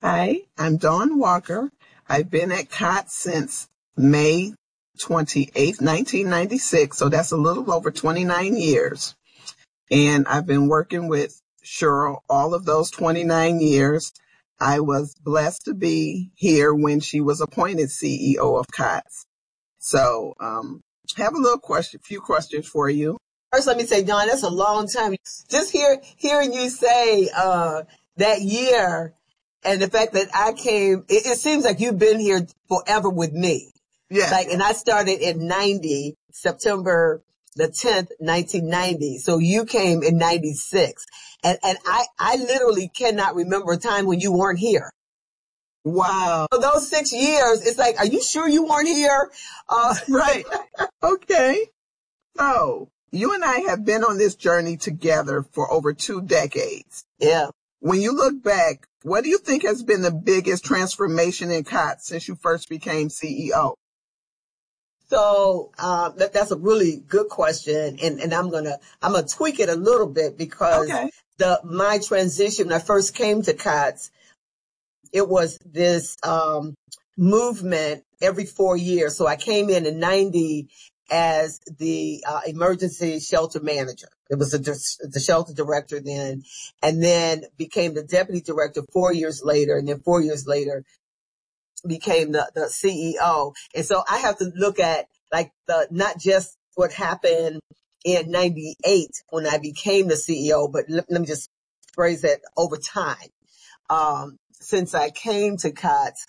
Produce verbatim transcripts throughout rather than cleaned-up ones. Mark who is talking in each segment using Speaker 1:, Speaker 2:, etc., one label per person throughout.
Speaker 1: Hi, I'm Dawn Walker. I've been at C O T S since May twenty-eighth, nineteen ninety-six, so that's a little over twenty-nine years. And I've been working with Cheryl all of those twenty-nine years. I was blessed to be here when she was appointed C E O of C O T S. So, um, have a little question, few questions for you.
Speaker 2: First, let me say, Dawn, that's a long time. Just hear, hearing you say uh, that year and the fact that I came, it, it seems like you've been here forever with me.
Speaker 1: Yeah.
Speaker 2: Like, and I started in ninety, September the tenth, nineteen ninety. So you came in ninety-six. And, and I, I literally cannot remember a time when you weren't here.
Speaker 1: Wow.
Speaker 2: So those six years, it's like, are you sure you weren't here? Uh,
Speaker 1: right. Okay. So you and I have been on this journey together for over two decades.
Speaker 2: Yeah.
Speaker 1: When you look back, what do you think has been the biggest transformation in C O T S since you first became C E O?
Speaker 2: So uh, that, that's a really good question, and, and I'm gonna I'm gonna tweak it a little bit because
Speaker 1: okay.
Speaker 2: the my transition when I first came to C O T S, it was this um, movement every four years. So I came in in ninety as the uh, emergency shelter manager. It was a, the shelter director then, and then became the deputy director four years later, and then four years later became the, the C E O. And so I have to look at like the, not just what happened in ninety-eight when I became the C E O, but let, let me just phrase that over time. Um, since I came to C O T S,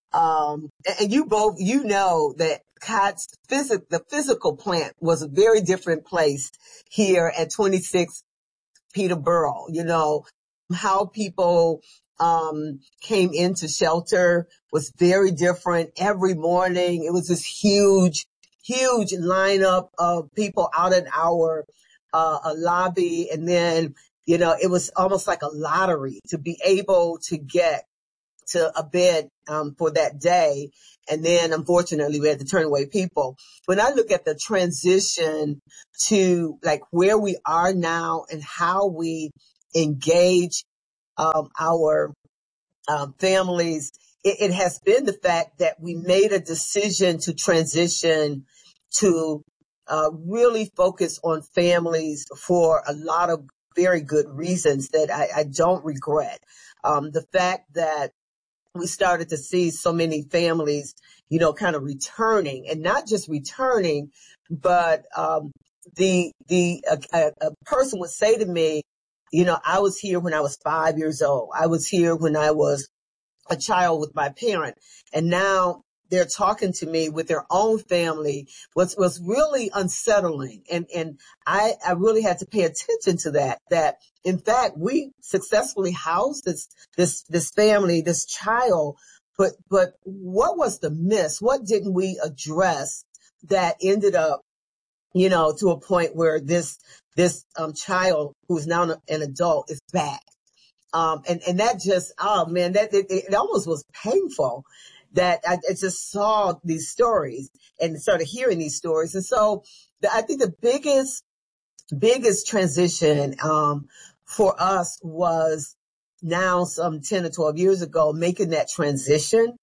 Speaker 2: um, and, and you both, you know that C O T S, phys- the physical plant was a very different place here at twenty-six Peterborough. You know, how people um came into shelter was very different. Every morning it was this huge, huge lineup of people out in our uh a lobby, and then you know it was almost like a lottery to be able to get to a bed um for that day. And then unfortunately we had to turn away people. When I look at the transition to like where we are now and how we engage um, our um, families, it, it has been the fact that we made a decision to transition to uh, really focus on families for a lot of very good reasons that I, I don't regret. Um, the fact that we started to see so many families, you know, kind of returning, and not just returning, but um, the the a, a person would say to me, you know, I was here when I was five years old. I was here when I was a child with my parent, and now they're talking to me with their own family. Was was really unsettling, and and I I really had to pay attention to that. That in fact we successfully housed this this this family, this child, but but what was the miss? What didn't we address that ended up, you know, to a point where this this um child who's now an adult is back? Um, and, and that just, oh man, that it, it almost was painful that I, I just saw these stories and started hearing these stories. And so the, I think the biggest, biggest transition, um, for us was now some ten or twelve years ago, making that transition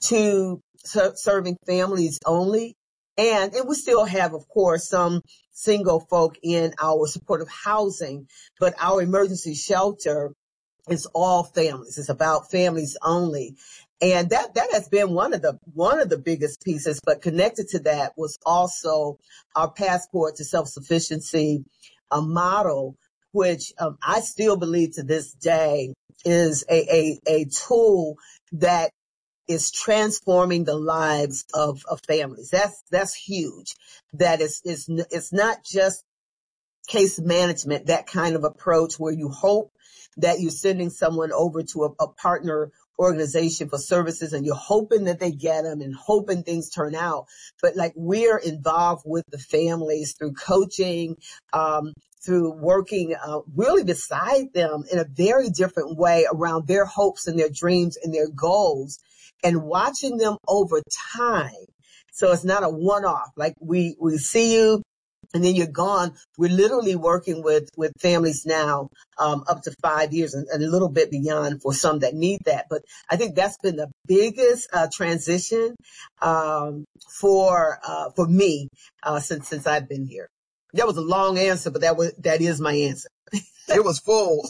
Speaker 2: to ser- serving families only. And, and we still have, of course, some single folk in our supportive housing, but our emergency shelter, it's all families. It's about families only. And that, that has been one of the, one of the biggest pieces, but connected to that was also our passport to self-sufficiency, a model, which um, I still believe to this day is a, a, a tool that is transforming the lives of, of families. That's, that's huge. That is, is, it's not just case management, that kind of approach where you hope that you're sending someone over to a, a partner organization for services and you're hoping that they get them and hoping things turn out. But like we're involved with the families through coaching, um, through working uh, really beside them in a very different way around their hopes and their dreams and their goals, and watching them over time. So it's not a one-off. Like we, we see you, and then you're gone. We're literally working with, with families now, um, up to five years and, and a little bit beyond for some that need that. But I think that's been the biggest, uh, transition, um, for, uh, for me, uh, since, since I've been here. That was a long answer, but that was, that is my answer.
Speaker 1: It was full.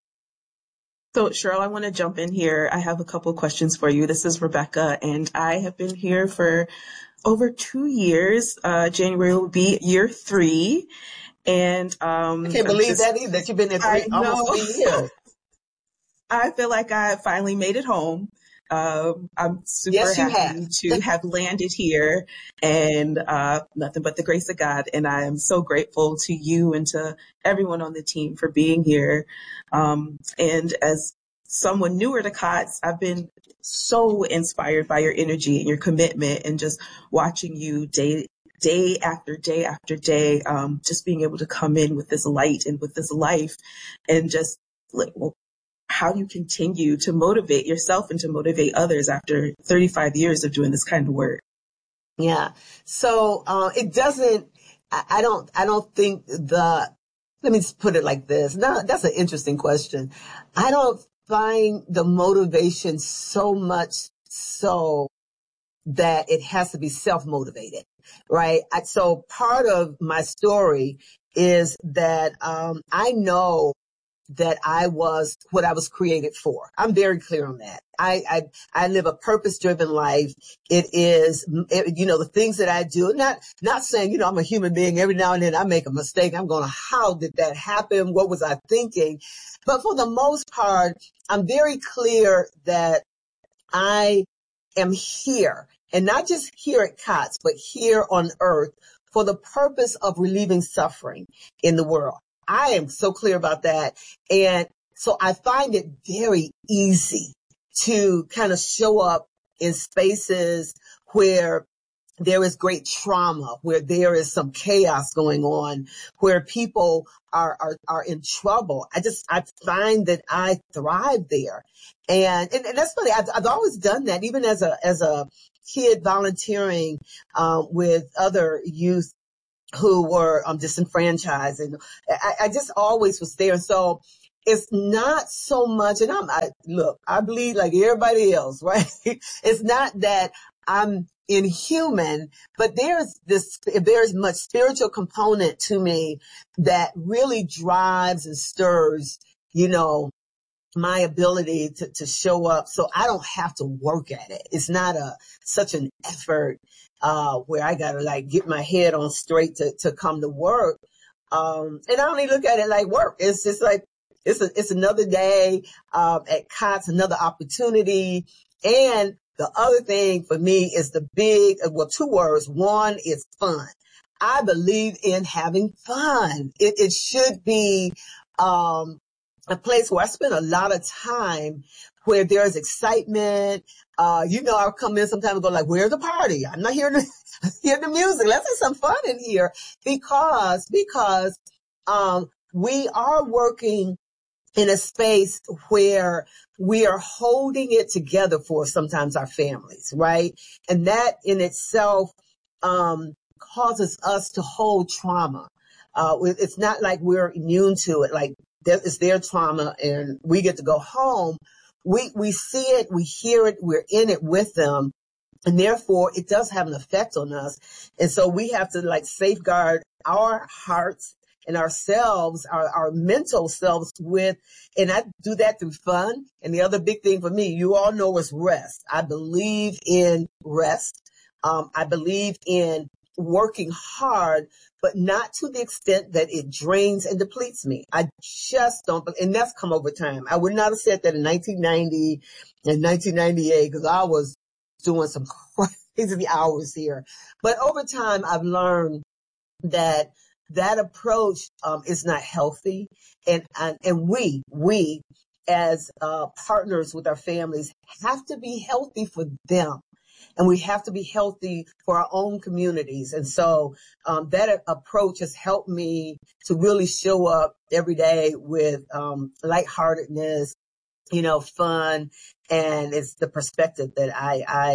Speaker 3: So, Cheryl, I want to jump in here. I have a couple questions for you. This is Rebecca, and I have been here for over two years. Uh, January will be year three. And um,
Speaker 2: I can't believe
Speaker 3: just,
Speaker 2: that either, that you've been there three, almost three years.
Speaker 3: I feel like I finally made it home. Um, I'm super
Speaker 2: yes,
Speaker 3: happy
Speaker 2: have.
Speaker 3: to have landed here, and uh, nothing but the grace of God. And I am so grateful to you and to everyone on the team for being here. Um, and as someone newer to COTS, I've been so inspired by your energy and your commitment, and just watching you day day after day after day, um, just being able to come in with this light and with this life, and just like, well, how you continue to motivate yourself and to motivate others after thirty-five years of doing this kind of work.
Speaker 2: Yeah. So, uh, it doesn't, I, I don't, I don't think the, let me just put it like this. No, that's an interesting question. I don't find the motivation so much so that it has to be self-motivated, right? I, so part of my story is that, um, I know that I was what I was created for. I'm very clear on that. I, I, I live a purpose-driven life. It is, it, you know, the things that I do, not, not saying, you know, I'm a human being. Every now and then I make a mistake. I'm going, how did that happen? What was I thinking? But for the most part, I'm very clear that I am here, and not just here at COTS, but here on earth for the purpose of relieving suffering in the world. I am so clear about that. And so I find it very easy to kind of show up in spaces where there is great trauma, where there is some chaos going on, where people are, are, are in trouble. I just, I find that I thrive there. And, and, and that's funny. I've, I've always done that, even as a, as a kid volunteering, um, with other youth who were um, disenfranchised. And I, I just always was there. So it's not so much, and I'm, I, look, I bleed like everybody else, right? It's not that I'm inhuman, but there's this, there's much spiritual component to me that really drives and stirs, you know, my ability to, to show up, so I don't have to work at it. It's not a, such an effort, uh, where I gotta like get my head on straight to, to come to work. Um, and I don't even look at it like work. It's just like, it's a, it's another day, um, at COTS, another opportunity. And the other thing for me is the big, well, two words. One is fun. I believe in having fun. It, it should be, um, a place where I spend a lot of time, where there's excitement. Uh, you know, I'll come in sometimes and go like, where's the party? I'm not hearing the, hear the music. Let's have some fun in here, because, because, um, we are working in a space where we are holding it together for sometimes our families, right? And that in itself, um, causes us to hold trauma. Uh, it's not like we're immune to it. Like, it's their trauma and we get to go home. We, we see it, we hear it, we're in it with them. And therefore it does have an effect on us. And so we have to like safeguard our hearts and ourselves, our, our mental selves with, and I do that through fun. And the other big thing for me, you all know, is rest. I believe in rest. Um, I believe in working hard, but not to the extent that it drains and depletes me. I just don't, and that's come over time. I would not have said that in nineteen ninety and nineteen ninety-eight, because I was doing some crazy hours here. But over time, I've learned that that approach um, is not healthy. And, and, and we, we as uh, partners with our families have to be healthy for them. And we have to be healthy for our own communities. And so um, that approach has helped me to really show up every day with um, lightheartedness, you know, fun. And it's the perspective that I, I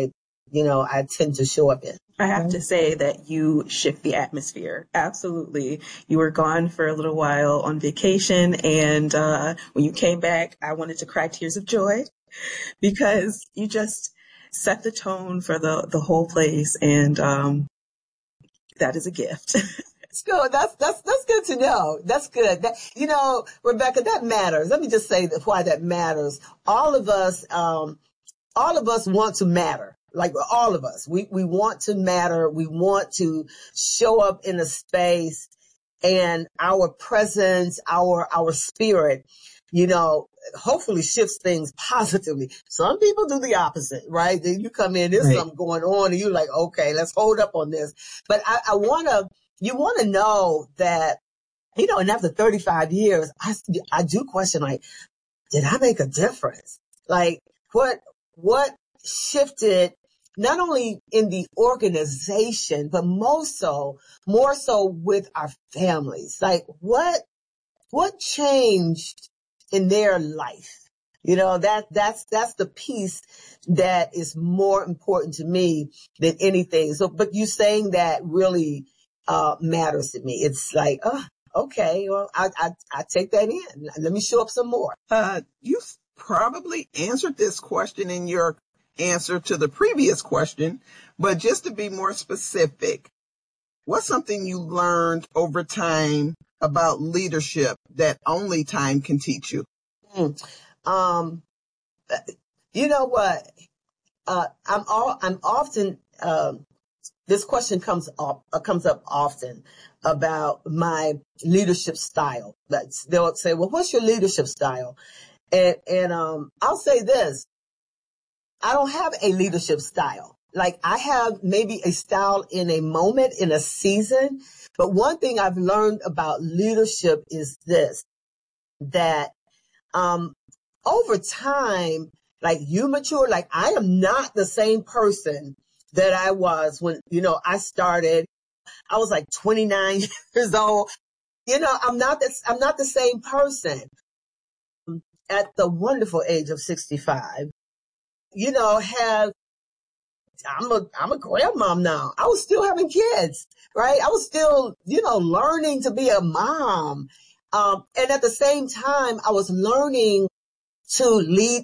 Speaker 2: you know, I tend to show up in.
Speaker 3: I have to say that you shift the atmosphere. Absolutely. You were gone for a little while on vacation, and uh, when you came back, I wanted to cry tears of joy because you just set the tone for the, the whole place, and um, that is a gift.
Speaker 2: That's good. That's that's that's good to know. That's good. That, you know, Rebecca, that matters. Let me just say that why that matters. All of us, um, all of us want to matter. Like all of us, we, we want to matter. We want to show up in a space, and our presence, our, our spirit, you know, hopefully shifts things positively. Some people do the opposite, right? Then you come in, there's
Speaker 1: Right.
Speaker 2: something going on, and you're like, okay, let's hold up on this. But I, I want to, you want to know that, you know, and after thirty-five years, I, I do question, like, did I make a difference? Like, what, what shifted not only in the organization, but most so, more so with our families? Like, what, what changed in their life? You know, that, that's, that's the piece that is more important to me than anything. So, but you saying that really, uh, matters to me. It's like, oh, okay, well, I, I, I take that in. Let me show up some more.
Speaker 1: Uh, you probably answered this question in your answer to the previous question, but just to be more specific, what's something you learned over time about leadership that only time can teach you?
Speaker 2: Mm. Um, you know what? Uh, I'm all, I'm often, um, this question comes up, uh, comes up often about my leadership style. That's, they'll say, well, what's your leadership style? And, and, um, I'll say this. I don't have a leadership style. Like, I have maybe a style in a moment, in a season. But one thing I've learned about leadership is this, that, um, over time, like, you mature, like, I am not the same person that I was when, you know, I started. I was like twenty-nine years old. You know, I'm not this, I'm not the same person at the wonderful age of sixty-five. You know, have, I'm a, I'm a grandmom now. I was still having kids, right? I was still, you know, learning to be a mom. Um, and at the same time, I was learning to lead